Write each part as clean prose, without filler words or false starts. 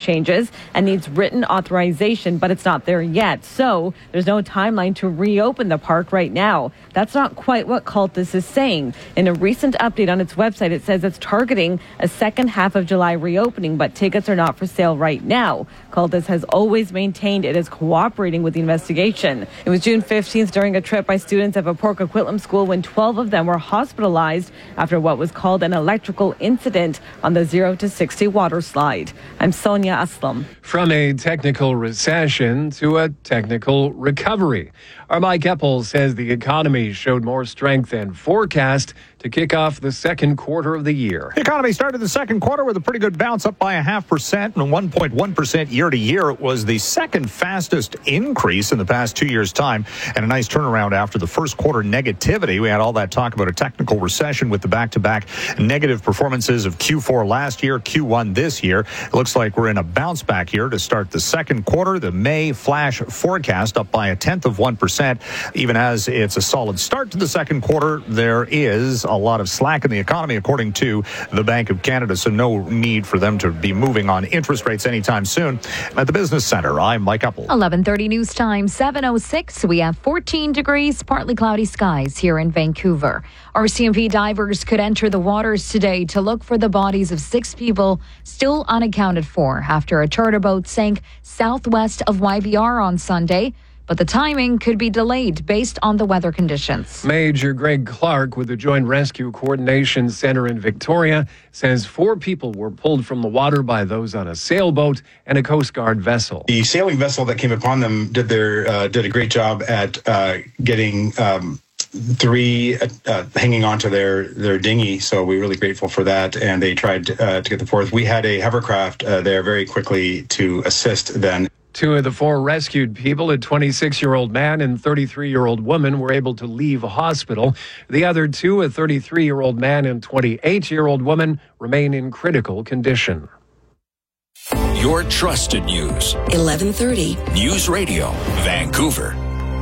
changes and needs written authorization, but it's not there yet. So there's no timeline to reopen the park right now. That's not quite what Cultus is saying. In a recent update on its website, it says it's targeting a second half of July reopening, but tickets are not for sale right now. Cultus has always maintained it is cooperating with the investigation. It was June 15th during a trip by students at Port Coquitlam School when 12 of them were hospitalized after what was called an electrical incident on the 0 to 60 water slide. I'm Sonia Aslam. From a technical recession to a technical recovery. Our Mike Eppel says the economy showed more strength than forecast to kick off the second quarter of the year. The economy started the second quarter with a pretty good bounce, up by 0.5% and 1.1% year to year. It was the second fastest increase in the past 2 years' time, and a nice turnaround after the first quarter negativity. We had all that talk about a technical recession with the back-to-back negative performances of Q4 last year, Q1 this year. It looks like we're in a bounce back here to start the second quarter. The May flash forecast up by 0.1%. Even as it's a solid start to the second quarter, there is a lot of slack in the economy, according to the Bank of Canada, so no need for them to be moving on interest rates anytime soon. At the Business Center, I'm Mike Eppel. 11:30 news time, 7:06. We have 14 degrees, partly cloudy skies here in Vancouver. RCMP divers could enter the waters today to look for the bodies of 6 people still unaccounted for after a charter boat sank southwest of YVR on Sunday. But the timing could be delayed based on the weather conditions. Major Greg Clark with the Joint Rescue Coordination Center in Victoria says 4 people were pulled from the water by those on a sailboat and a Coast Guard vessel. The sailing vessel that came upon them did a great job at getting 3 hanging onto their dinghy, so we're really grateful for that, and they tried to get the 4th. We had a hovercraft there very quickly to assist then. 2 of the 4 rescued people, a 26-year-old man and 33-year-old woman, were able to leave hospital. The other 2, a 33-year-old man and 28-year-old woman, remain in critical condition. Your trusted news. 1130. News Radio, Vancouver.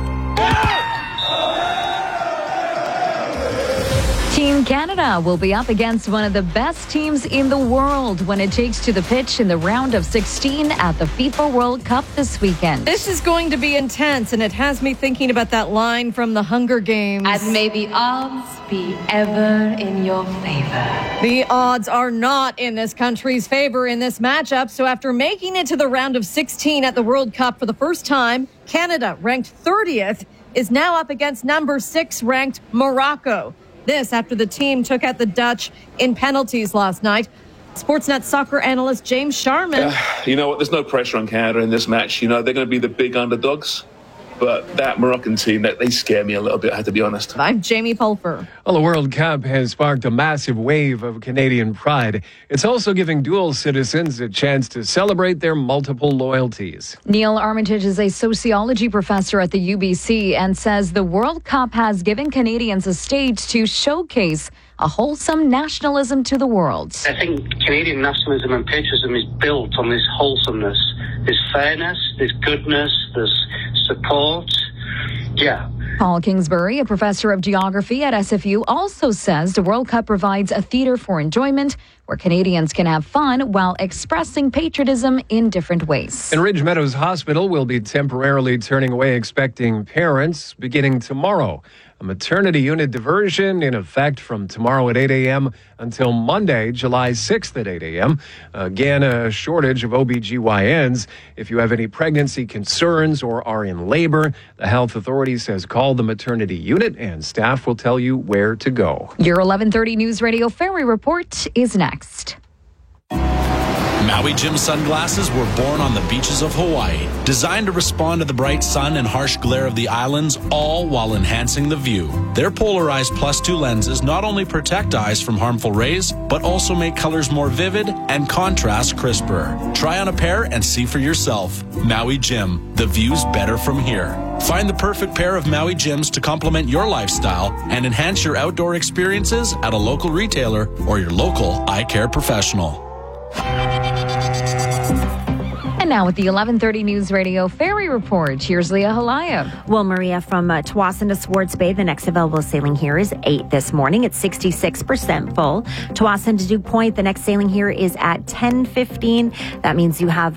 Team Canada will be up against one of the best teams in the world when it takes to the pitch in the round of 16 at the FIFA World Cup this weekend. This is going to be intense, and it has me thinking about that line from the Hunger Games. And may the odds be ever in your favor. The odds are not in this country's favor in this matchup. So after making it to the round of 16 at the World Cup for the first time, Canada, ranked 30th, is now up against number 6 ranked Morocco. This after the team took out the Dutch in penalties last night. Sportsnet soccer analyst James Sharman. You know what? There's no pressure on Canada in this match. You know, they're going to be the big underdogs. But that Moroccan team, they scare me a little bit, I have to be honest. I'm Jamie Pulfer. Well, the World Cup has sparked a massive wave of Canadian pride. It's also giving dual citizens a chance to celebrate their multiple loyalties. Neil Armitage is a sociology professor at the UBC and says the World Cup has given Canadians a stage to showcase a wholesome nationalism to the world. I think Canadian nationalism and patriotism is built on this wholesomeness. There's fairness, there's goodness, there's support. Yeah. Paul Kingsbury, a professor of geography at SFU, also says the World Cup provides a theater for enjoyment where Canadians can have fun while expressing patriotism in different ways. And Ridge Meadows Hospital will be temporarily turning away expecting parents beginning tomorrow. A maternity unit diversion in effect from tomorrow at 8 a.m. until Monday, July 6th at 8 a.m. Again, a shortage of OBGYNs. If you have any pregnancy concerns or are in labor, the health authority says call the maternity unit and staff will tell you where to go. Your 1130 News Radio Ferry Report is next. Maui Jim sunglasses were born on the beaches of Hawaii, designed to respond to the bright sun and harsh glare of the islands, all while enhancing the view. Their polarized +2 lenses not only protect eyes from harmful rays, but also make colors more vivid and contrast crisper. Try on a pair and see for yourself. Maui Jim, the view's better from here. Find the perfect pair of Maui Jims to complement your lifestyle and enhance your outdoor experiences at a local retailer or your local eye care professional. And now with the 1130 News Radio Ferry Report, here's Leah Halaya. Well, Maria, from Tawasin to Swartz Bay, the next available sailing here is 8 this morning. It's 66% full. Tawasin to Duke Point, the next sailing here is at 10:15. That means you have